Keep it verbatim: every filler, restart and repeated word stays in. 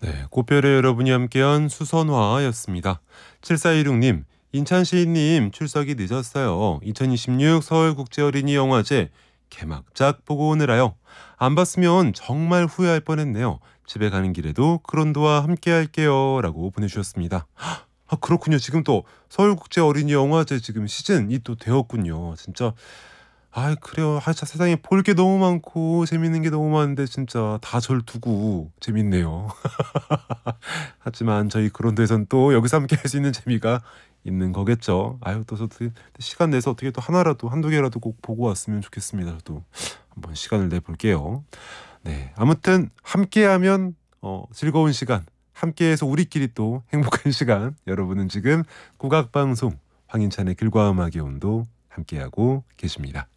네, 고별의 여러분이 함께한 수선화였습니다. 칠사이육 님, 인찬 시인님 출석이 늦었어요. 이천이십육 서울국제어린이영화제 개막작 보고 오느라요. 안 봤으면 정말 후회할 뻔했네요. 집에 가는 길에도 그런도와 함께할게요. 라고 보내주셨습니다. 아, 그렇군요. 지금 또 서울국제어린이영화제 지금 시즌이 또 되었군요. 진짜 아 그래요. 아 진짜 세상에 볼 게 너무 많고 재밌는 게 너무 많은데 진짜 다 절 두고 재밌네요. 하지만 저희 그런데선 또 여기서 함께 할 수 있는 재미가 있는 거겠죠. 아유 또 저도 시간 내서 어떻게 또 하나라도 한두 개라도 꼭 보고 왔으면 좋겠습니다. 저도 한번 시간을 내 볼게요. 네. 아무튼 함께하면 어 즐거운 시간, 함께해서 우리끼리 또 행복한 시간. 여러분은 지금 국악 방송 황인찬의 글과 음악의 온도 함께하고 계십니다.